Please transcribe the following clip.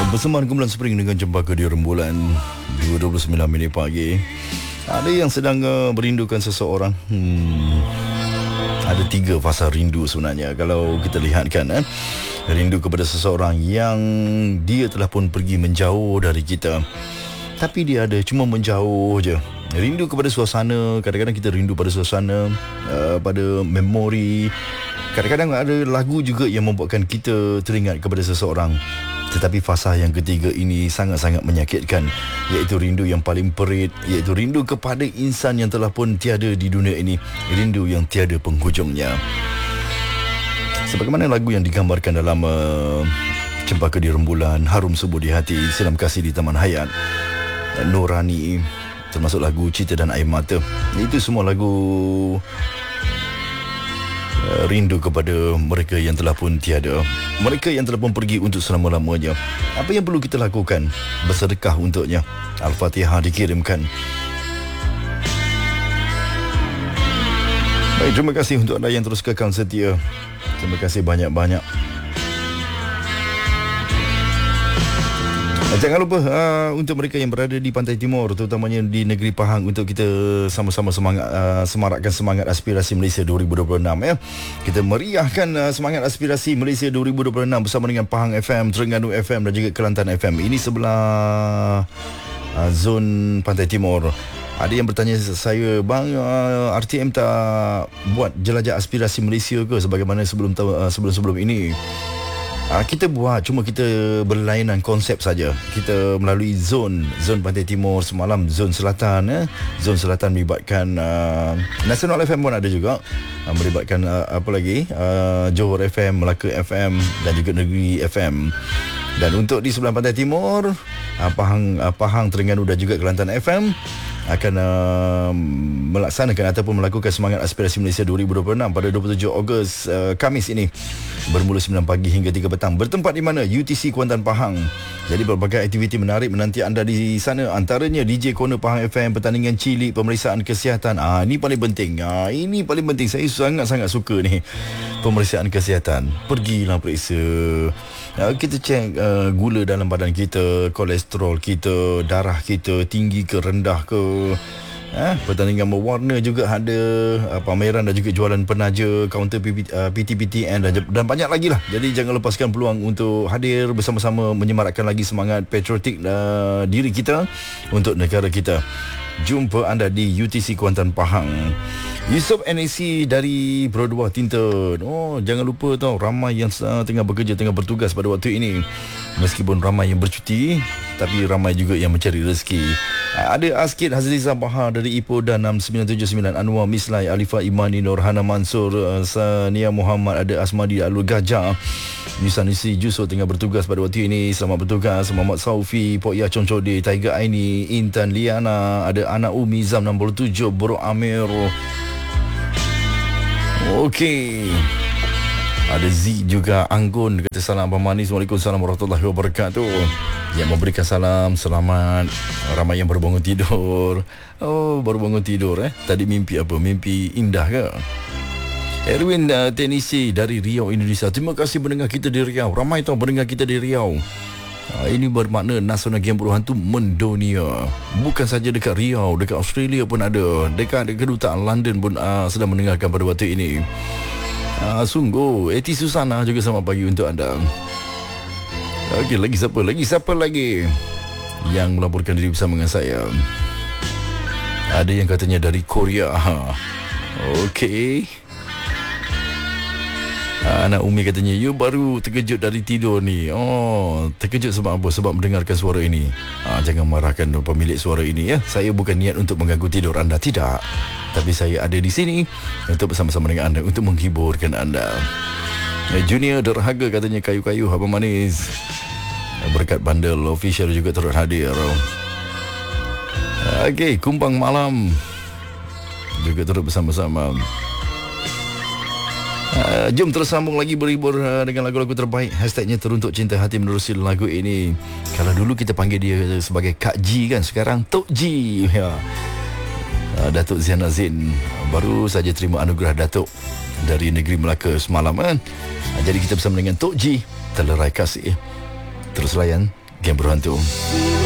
Bersama Kumpulan Spring dengan Cempaka di rembulan 2:29 pagi. Ada yang sedang merindukan seseorang. Ada 3 fasa rindu sebenarnya kalau kita lihatkan. Rindu kepada seseorang yang dia telah pun pergi menjauh dari kita, tapi dia ada cuma menjauh je. Rindu kepada suasana. Kadang-kadang kita rindu pada suasana, pada memori. Kadang-kadang ada lagu juga yang membuatkan kita teringat kepada seseorang. Tetapi fasa yang ketiga ini sangat-sangat menyakitkan, iaitu rindu yang paling perit, iaitu rindu kepada insan yang telah pun tiada di dunia ini. Rindu yang tiada penghujungnya. Sebagaimana lagu yang digambarkan dalam Cempaka di Rembulan, Harum Subuh di Hati, Silam Kasih di Taman Hayat, Nurani, termasuk lagu Cinta dan Air Mata. Itu semua lagu rindu kepada mereka yang telah pun tiada, mereka yang telah pun pergi untuk selama-lamanya. Apa yang perlu kita lakukan? Bersedekah untuknya. Al-Fatihah dikirimkan. Baik, terima kasih untuk anda yang terus kekal setia. Terima kasih banyak-banyak. Jangan lupa untuk mereka yang berada di Pantai Timur, terutamanya di negeri Pahang, untuk kita sama-sama semarakkan semangat aspirasi Malaysia 2026 ya. Kita meriahkan semangat aspirasi Malaysia 2026 bersama dengan Pahang FM, Terengganu FM dan juga Kelantan FM. Ini sebelah zon Pantai Timur. Ada yang bertanya saya, bang, RTM tak buat jelajah aspirasi Malaysia ke sebagaimana sebelum ini? Kita buat, cuma kita berlainan konsep saja. Kita melalui zon Pantai Timur, semalam zon Selatan. Zon Selatan melibatkan Nasional FM pun ada juga, melibatkan apa lagi, Johor FM, Melaka FM dan juga Negeri FM. Dan untuk di sebelah Pantai Timur, Pahang, Terengganu dan juga Kelantan FM akan melaksanakan ataupun melakukan semangat aspirasi Malaysia 2026 pada 27 Ogos, Khamis ini, bermula 9 pagi hingga 3 petang. Bertempat di mana? UTC Kuantan Pahang. Jadi berbagai aktiviti menarik menanti anda di sana, antaranya DJ Corner Pahang FM, pertandingan cilik, pemeriksaan kesihatan. Ini paling penting. Ini paling penting. Saya sangat-sangat suka ni, pemeriksaan kesihatan. Pergilah periksa. Kita cek gula dalam badan kita, kolesterol kita, darah kita tinggi ke rendah ke. Pertandingan berwarna juga ada, pameran dan juga jualan penaja, kaunter PTPTN dan banyak lagi lah. Jadi jangan lepaskan peluang untuk hadir bersama-sama menyemarakkan lagi semangat patriotik diri kita untuk negara kita. Jumpa anda di UTC Kuantan Pahang. Yusof NAC dari Brodua Tinton. Jangan lupa tau, ramai yang tengah bekerja, tengah bertugas pada waktu ini. Meskipun ramai yang bercuti, tapi ramai juga yang mencari rezeki. Ada Askid Hazrizah Bahar dari Ipoh dan 6979, Anwar Mislai, Alifah Imani, Nurhana Mansur, Sania Muhammad, ada Asmadi Alul Gajah, Yusanisi Juso tengah bertugas pada waktu ini. Selamat bertugas. Muhammad Saufi, Pok Ya Concode, Tiger Aini, Intan Liana, ada anak Umi Zam 67, Bro Amir. Okey. Ada Z juga, Anggun kata salam Abang Manis. Waalaikumsalam warahmatullahi wabarakatuh. Yang memberikan salam selamat. Ramai yang baru bangun tidur. Baru bangun tidur Tadi mimpi apa? Mimpi indah ke? Erwin Tenisi dari Riau, Indonesia. Terima kasih mendengar kita di Riau. Ramai tau mendengar kita di Riau. Ini bermakna Nasional Game Hantu mendunia. Bukan saja dekat Riau, dekat Australia pun ada. Dekat kedutaan London pun sedang mendengarkan pada waktu ini. Sungguh, Eti Susana juga selamat pagi untuk anda. Okey, lagi siapa lagi yang melaporkan diri bersama dengan saya? Ada yang katanya dari Korea. Okey. Anak Umi katanya, you baru terkejut dari tidur ni. Terkejut sebab apa? Sebab mendengarkan suara ini. Jangan marahkan pemilik suara ini ya. Saya bukan niat untuk mengganggu tidur anda, tidak. Tapi saya ada di sini untuk bersama-sama dengan anda, untuk menghiburkan anda. Junior derhaga katanya, kayu-kayu Abang Manis. Berkat bundle official juga turut hadir. Okey, Kumbang Malam juga turut bersama-sama. Jom tersambung lagi berhibur dengan lagu-lagu terbaik. Hashtagnya teruntuk cinta hati menerusi lagu ini. Kalau dulu kita panggil dia sebagai Kak G kan, sekarang Tok G ya. Datuk Ziana Zain baru saja terima anugerah Datuk dari negeri Melaka semalam kan. Jadi kita bersama dengan Tok G, Telerai Kasih. Terus layan Geng Berhantu.